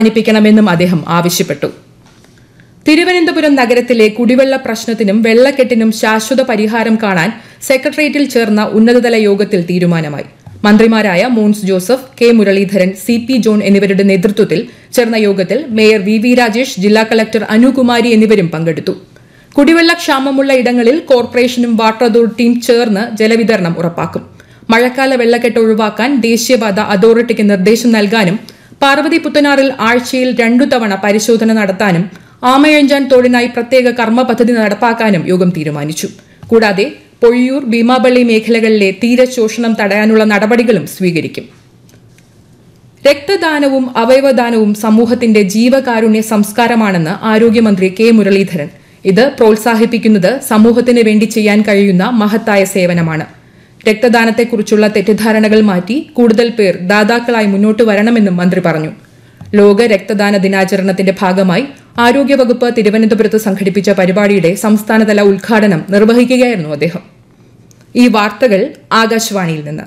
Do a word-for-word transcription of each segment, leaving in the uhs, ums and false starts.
ിപ്പിക്കണമെന്നും അദ്ദേഹം ആവശ്യപ്പെട്ടു. തിരുവനന്തപുരം നഗരത്തിലെ കുടിവെള്ള പ്രശ്നത്തിനും വെള്ളക്കെട്ടിനും ശാശ്വത പരിഹാരം കാണാൻ സെക്രട്ടേറിയറ്റിൽ ചേർന്ന ഉന്നതതല യോഗത്തിൽ തീരുമാനമായി. മന്ത്രിമാരായ Mons Joseph, K Muraleedharan, C P John എന്നിവരുടെ നേതൃത്വത്തിൽ ചേർന്ന യോഗത്തിൽ മേയർ വി വി രാജേഷ്, ജില്ലാ കളക്ടർ അനുകുമാരി എന്നിവരും പങ്കെടുത്തു. കുടിവെള്ള ക്ഷാമമുള്ള ഇടങ്ങളിൽ കോർപ്പറേഷനും വാട്ടർ അതോറിറ്റിയും ചേർന്ന് ജലവിതരണം ഉറപ്പാക്കും. മഴക്കാല വെള്ളക്കെട്ട് ഒഴിവാക്കാൻ ദേശീയപാത അതോറിറ്റിക്ക് നിർദ്ദേശം നൽകാനും പാർവതി പുത്തനാറിൽ ആഴ്ചയിൽ രണ്ടു തവണ പരിശോധന നടത്താനും ആമയഞ്ചാൻ തോടിനായി പ്രത്യേക കർമ്മ പദ്ധതി നടപ്പാക്കാനും യോഗം തീരുമാനിച്ചു. കൂടാതെ പൊഴിയൂർ, ഭീമാപള്ളി മേഖലകളിലെ തീരശോഷണം തടയാനുള്ള നടപടികളും സ്വീകരിക്കും. രക്തദാനവും അവയവദാനവും സമൂഹത്തിന്റെ ജീവകാരുണ്യ സംസ്കാരമാണെന്ന് ആരോഗ്യമന്ത്രി കെ മുരളീധരൻ. ഇത് പ്രോത്സാഹിപ്പിക്കുന്നത് സമൂഹത്തിന് വേണ്ടി ചെയ്യാൻ കഴിയുന്ന മഹത്തായ സേവനമാണ്. രക്തദാനത്തെക്കുറിച്ചുള്ള തെറ്റിദ്ധാരണകൾ മാറ്റി കൂടുതൽ പേർ ദാതാക്കളായി മുന്നോട്ട് വരണമെന്നും മന്ത്രി പറഞ്ഞു. ലോക രക്തദാന ദിനാചരണത്തിന്റെ ഭാഗമായി ആരോഗ്യവകുപ്പ് തിരുവനന്തപുരത്ത് സംഘടിപ്പിച്ച പരിപാടിയുടെ സംസ്ഥാനതല ഉദ്ഘാടനം നിർവഹിക്കുകയായിരുന്നു അദ്ദേഹം. ഈ വാർത്തകൾ ആകാശവാണിയിൽ നിന്ന്.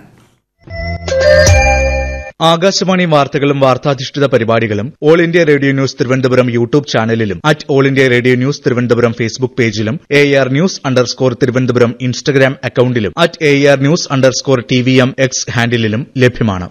ആകാശവാണി വാർത്തകളും വാർത്താധിഷ്ഠിത പരിപാടികളും all India radio news Thiruvananthapuram YouTube ചാനലിലും at all India radio news Thiruvananthapuram Facebook പേജിലും A R news underscore Thiruvananthapuram Instagram അക്കൌണ്ടിലും at A R news underscore T V M X ഹാൻഡിലും ലഭ്യമാണ്.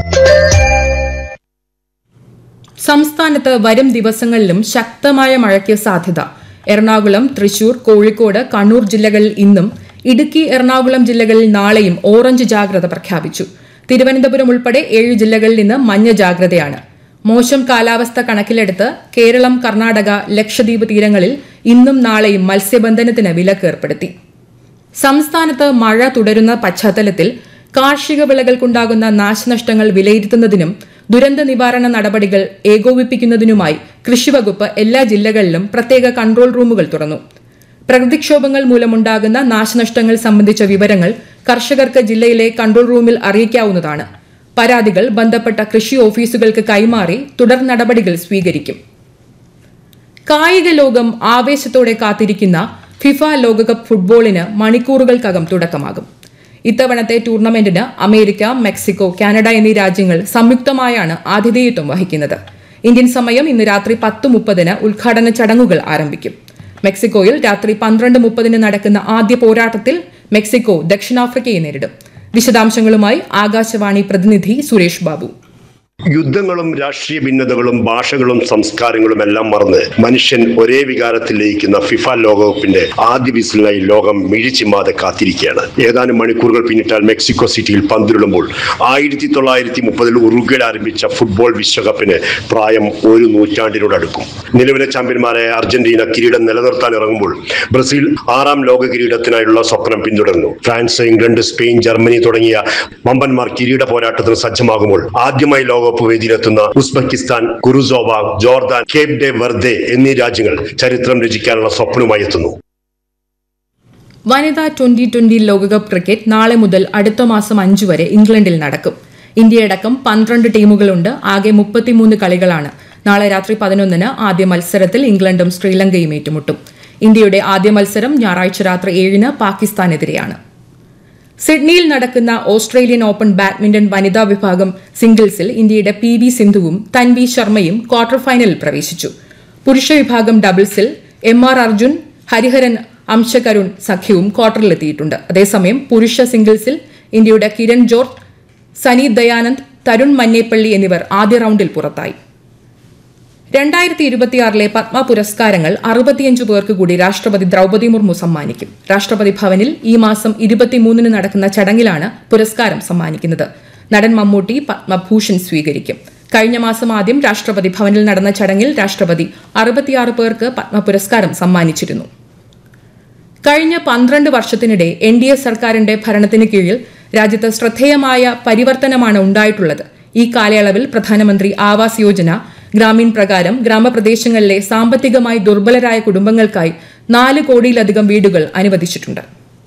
സംസ്ഥാനത്ത് വരും ദിവസങ്ങളിലും ശക്തമായ മഴയ്ക്ക് സാധ്യത. എറണാകുളം, തൃശൂർ, കോഴിക്കോട്, കണ്ണൂർ ജില്ലകളിൽ ഇന്നും, ഇടുക്കി, എറണാകുളം ജില്ലകളിൽ നാളെയും ഓറഞ്ച് ജാഗ്രത പ്രഖ്യാപിച്ചു. തിരുവനന്തപുരം ഉൾപ്പെടെ ഏഴ് ജില്ലകളിൽ ഇന്ന് മഞ്ഞ ജാഗ്രതയാണ്. മോശം കാലാവസ്ഥ കണക്കിലെടുത്ത് കേരളം, കർണാടക, ലക്ഷദ്വീപ് തീരങ്ങളിൽ ഇന്നും നാളെയും മത്സ്യബന്ധനത്തിന് വിലക്ക് ഏർപ്പെടുത്തി. സംസ്ഥാനത്ത് മഴ തുടരുന്ന പശ്ചാത്തലത്തിൽ കാർഷിക വിളകൾക്കുണ്ടാകുന്ന നാശനഷ്ടങ്ങൾ വിലയിരുത്തുന്നതിനും ദുരന്ത നിവാരണ നടപടികൾ ഏകോപിപ്പിക്കുന്നതിനുമായി കൃഷിവകുപ്പ് എല്ലാ ജില്ലകളിലും പ്രത്യേക കൺട്രോൾ റൂമുകൾ തുറന്നു. പ്രകൃതിക്ഷോഭങ്ങൾ മൂലമുണ്ടാകുന്ന നാശനഷ്ടങ്ങൾ സംബന്ധിച്ച വിവരങ്ങൾ കർഷകർക്ക് ജില്ലയിലെ കൺട്രോൾ റൂമിൽ അറിയിക്കാവുന്നതാണ്. പരാതികൾ ബന്ധപ്പെട്ട കൃഷി ഓഫീസുകൾക്ക് കൈമാറി തുടർ നടപടികൾ സ്വീകരിക്കും. കായിക ലോകം ആവേശത്തോടെ കാത്തിരിക്കുന്ന ഫിഫ ലോകകപ്പ് ഫുട്ബോളിന് മണിക്കൂറുകൾക്കകം തുടക്കമാകും. ഇത്തവണത്തെ ടൂർണമെന്റിന് അമേരിക്ക, മെക്സിക്കോ, കാനഡ എന്നീ രാജ്യങ്ങൾ സംയുക്തമായാണ് ആതിഥേയത്വം വഹിക്കുന്നത്. ഇന്ത്യൻ സമയം ഇന്ന് രാത്രി പത്ത് മുപ്പതിന് ഉദ്ഘാടന ചടങ്ങുകൾ ആരംഭിക്കും. മെക്സിക്കോയിൽ രാത്രി പന്ത്രണ്ട് മുപ്പതിന് നടക്കുന്ന ആദ്യ പോരാട്ടത്തിൽ മെക്സിക്കോ ദക്ഷിണാഫ്രിക്കയെ നേരിടും. വിശദാംശങ്ങളുമായി ആകാശവാണി പ്രതിനിധി സുരേഷ് ബാബു. യുദ്ധങ്ങളും രാഷ്ട്രീയ ഭിന്നതകളും ഭാഷകളും സംസ്കാരങ്ങളും എല്ലാം മറന്ന് മനുഷ്യൻ ഒരേ വികാരത്തിൽ ലയിക്കുന്ന ഫിഫ ലോകകപ്പിന്റെ ആദ്യ വിസിലിനായി ലോകം മിഴിച്ചിമ്മാതെ കാത്തിരിക്കുകയാണ്. ഏതാനും മണിക്കൂറുകൾ പിന്നിട്ടാൽ മെക്സിക്കോ സിറ്റിയിൽ പന്തിരുളുമ്പോൾ ആയിരത്തി തൊള്ളായിരത്തി മുപ്പതിൽ ഉറുഗ്വേയിൽ ആരംഭിച്ച ഫുട്ബോൾ വിശ്വകപ്പിന് പ്രായം ഒരു നൂറ്റാണ്ടിനോടടുക്കും. നിലവിലെ ചാമ്പ്യന്മാരായ അർജന്റീന കിരീടം നിലനിർത്താൻ ഇറങ്ങുമ്പോൾ ബ്രസീൽ ആറാം ലോക കിരീടത്തിനായുള്ള സ്വപ്നം പിന്തുടർന്നു. ഫ്രാൻസ്, ഇംഗ്ലണ്ട്, സ്പെയിൻ, ജർമ്മനി തുടങ്ങിയ വമ്പന്മാർ കിരീട പോരാട്ടത്തിന് സജ്ജമാകുമ്പോൾ ആദ്യമായി ലോക വേദിയിലെത്തുന്ന ഉസ്ബെക്കിസ്ഥാൻ, കുറുസോവ, ജോർദാൻ, കേപ്പ് ഡെ വെർദെ എന്നീ രാജ്യങ്ങൾ ചരിത്രം രചിക്കാനുള്ള സ്വപ്നവുമായി എത്തുന്നു. വനിതാ ട്വന്റി ട്വന്റി ലോകകപ്പ് ക്രിക്കറ്റ് നാളെ മുതൽ അടുത്ത മാസം അഞ്ചു വരെ ഇംഗ്ലണ്ടിൽ നടക്കും. ഇന്ത്യയടക്കം പന്ത്രണ്ട് ടീമുകളുണ്ട്. ആകെ മുപ്പത്തിമൂന്ന് കളികളാണ്. നാളെ രാത്രി പതിനൊന്നിന് ആദ്യ മത്സരത്തിൽ ഇംഗ്ലണ്ടും ശ്രീലങ്കയും ഏറ്റുമുട്ടും. ഇന്ത്യയുടെ ആദ്യ മത്സരം ഞായറാഴ്ച രാത്രി ഏഴിന് പാകിസ്ഥാനെതിരെയാണ്. സിഡ്നിയിൽ നടക്കുന്ന ഓസ്ട്രേലിയൻ ഓപ്പൺ ബാഡ്മിന്റൺ വനിതാ വിഭാഗം സിംഗിൾസിൽ ഇന്ത്യയുടെ പി വി സിന്ധുവും തൻവി ശർമ്മയും ക്വാർട്ടർ ഫൈനലിൽ പ്രവേശിച്ചു. പുരുഷ വിഭാഗം ഡബിൾസിൽ എം ആർ അർജുൻ, ഹരിഹരൻ അംശകരുൺ സഖ്യവും ക്വാർട്ടറിലെത്തിയിട്ടുണ്ട്. അതേസമയം പുരുഷ സിംഗിൾസിൽ ഇന്ത്യയുടെ കിരൺ ജോർജ്, സനി ദയാനന്ദ്, തരുൺ മന്നേപ്പള്ളി എന്നിവർ ആദ്യ റൌണ്ടിൽ പുറത്തായി. രണ്ടായിരത്തി ഇരുപത്തിയാറിലെ പത്മ പുരസ്കാരങ്ങൾ അറുപത്തിയഞ്ചു പേർക്ക് കൂടി രാഷ്ട്രപതി ദ്രൌപദി മുർമു സമ്മാനിക്കും. രാഷ്ട്രപതി ഭവനിൽ ഈ മാസം ഇരുപത്തിമൂന്നിന് നടക്കുന്ന ചടങ്ങിലാണ് പുരസ്കാരം സമ്മാനിക്കുന്നത്. നടൻ മമ്മൂട്ടി പത്മഭൂഷൺ സ്വീകരിക്കും. കഴിഞ്ഞ മാസം ആദ്യം രാഷ്ട്രപതി ഭവനിൽ നടന്ന ചടങ്ങിൽ രാഷ്ട്രപതി അറുപത്തിയാറ് പേർക്ക് പത്മ പുരസ്കാരം സമ്മാനിച്ചിരുന്നു. കഴിഞ്ഞ പന്ത്രണ്ട് വർഷത്തിനിടെ എൻ ഡി എ സർക്കാരിന്റെ ഭരണത്തിന് കീഴിൽ രാജ്യത്ത് ശ്രദ്ധേയമായ പരിവർത്തനമാണ് ഉണ്ടായിട്ടുള്ളത്. ഈ കാലയളവിൽ പ്രധാനമന്ത്രി ആവാസ് യോജന, ഗ്രാമീൺ പ്രകാരം ഗ്രാമപ്രദേശങ്ങളിലെ സാമ്പത്തികമായി ദുർബലരായ കുടുംബങ്ങൾക്കായി നാല് കോടിയിലധികം വീടുകൾ അനുവദിച്ചിട്ടുണ്ട്.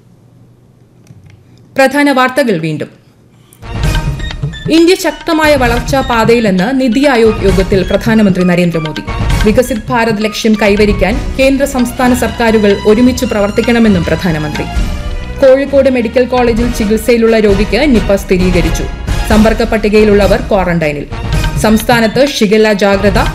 പ്രധാന വാർത്തകൾ വീണ്ടും. ഇന്ത്യ ശക്തമായ വളർച്ചാ പാതയിലെന്ന് നിതി ആയോഗ് യോഗത്തിൽ പ്രധാനമന്ത്രി നരേന്ദ്രമോദി. വികസിത് ഭാരത് ലക്ഷ്യം കൈവരിക്കാൻ കേന്ദ്ര സംസ്ഥാന സർക്കാരുകൾ ഒരുമിച്ച് പ്രവർത്തിക്കണമെന്നും പ്രധാനമന്ത്രി. കോഴിക്കോട് മെഡിക്കൽ കോളേജിൽ ചികിത്സയിലുള്ള രോഗിക്ക് നിപ സ്ഥിരീകരിച്ചു. സമ്പർക്ക പട്ടികയിലുള്ളവർ ക്വാറന്റൈനിൽ. സംസ്ഥാനത്ത് ഷിഗല്ല ജാഗ്രത